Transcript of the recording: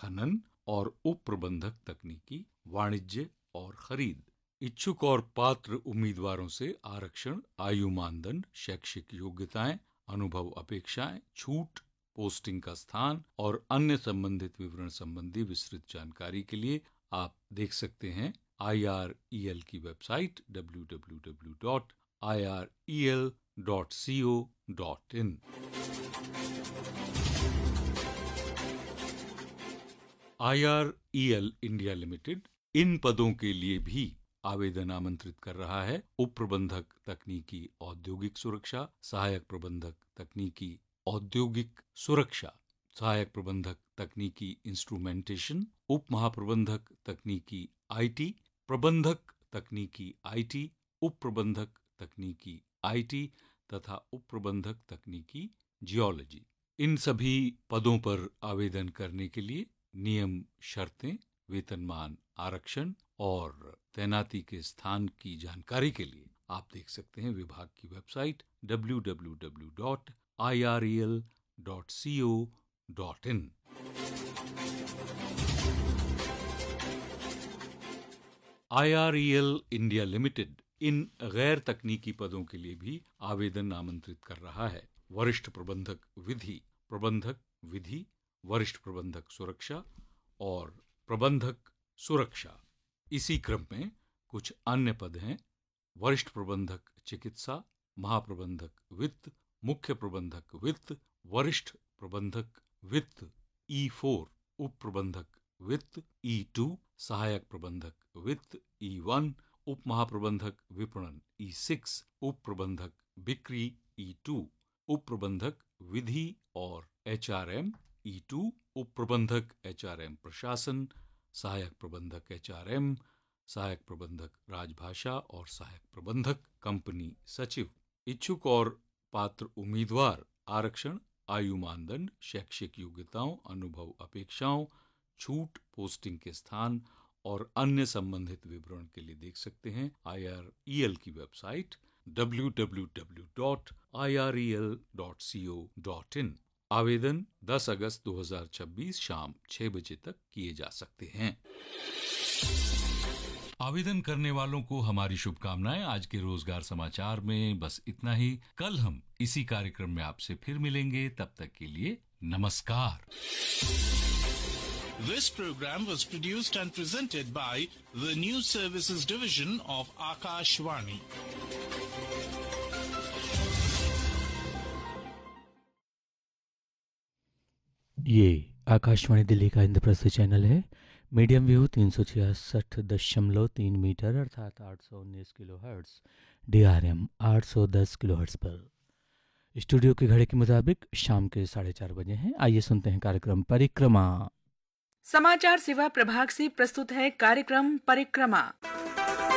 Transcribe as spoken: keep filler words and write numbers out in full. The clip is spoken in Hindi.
खनन और उप प्रबंधक तकनीकी, वाणिज्य और खरीद। इच्छुक और पात्र उम्मीदवारों से आरक्षण, आयु मानदंड, शैक्षिक योग्यताएं, अनुभव अपेक्षाएं, छूट, पोस्टिंग का स्थान और अन्य संबंधित विवरण संबंधी विस्तृत जानकारी के लिए आप देख सकते हैं आई आर ई एल की website W W W dot I R E L dot C O dot in. I R E L India limited इन पदों के लिए भी आवेदन आमंत्रित कर रहा है। उप प्रबंधक तकनीकी औद्योगिक सुरक्षा, सहायक प्रबंधक तकनीकी औद्योगिक सुरक्षा, सहायक प्रबंधक तकनीकी इंस्ट्रूमेंटेशन, उप महाप्रबंधक तकनीकी आईटी, प्रबंधक तकनीकी आईटी, उप प्रबंधक तकनीकी आईटी तथा उप प्रबंधक तकनीकी जियोलॉजी। इन सभी पदों पर आवेदन करने के लिए नियम, शर्तें, वेतनमान, आरक्षण और तैनाती के स्थान की जानकारी के लिए आप देख सकते हैं विभाग की website W W W dot I R E L dot C O dot in. I R E L India limited इन गैर तकनीकी पदों के लिए भी आवेदन आमंत्रित कर रहा है। वरिष्ठ प्रबंधक विधि, प्रबंधक विधि, वरिष्ठ प्रबंधक सुरक्षा और प्रबंधक सुरक्षा। इसी क्रम में कुछ अन्य पद हैं। वरिष्ठ प्रबंधक चिकित्सा, महाप्रबंधक वित्त, मुख्य प्रबंधक वित्त, वरिष्ठ प्रबंधक वित्त ई फोर, उप प्रबंधक वित्त ई टू, सहायक प्रबंधक वित्त ई वन, उप महाप्रबंधक विपणन ई सिक्स, उप प्रबंधक बिक्री ई टू, उप प्रबंधक विधि और H R M E to, उप प्रबंधक एच आर एम प्रशासन, सहायक प्रबंधक एच आर एम, सहायक प्रबंधक राजभाषा और सहायक प्रबंधक कंपनी सचिव। इच्छुक और पात्र उम्मीदवार आरक्षण, आयु मानदंड, शैक्षिक योग्यताओं, अनुभव अपेक्षाओं, छूट, पोस्टिंग के स्थान और अन्य संबंधित विवरण के लिए देख सकते हैं आई आर ई एल की website W W W dot I R E L dot C O dot in. आवेदन दस अगस्त दो हज़ार छब्बीस शाम छह बजे तक किए जा सकते हैं। आवेदन करने वालों को हमारी शुभकामनाएं। आज के रोजगार समाचार में बस इतना ही। कल हम इसी कार्यक्रम में आपसे फिर मिलेंगे। तब तक के लिए नमस्कार। This program was produced and presented by the News Services Division of Akashvani. ये आकाशवाणी दिल्ली का इंद्रप्रस्थ चैनल है। मीडियम वेव तीन सौ छियासठ दशमलव तीन मीटर अर्थात आठ सौ उन्नीस kilo hertz, D R M आठ सौ दस किलो हर्ट्स पर। स्टूडियो के घड़ी के मुताबिक शाम के साढ़े चार बजे हैं। आइए सुनते हैं कार्यक्रम परिक्रमा। समाचार सेवा प्रभाग से प्रस्तुत है कार्यक्रम परिक्रमा।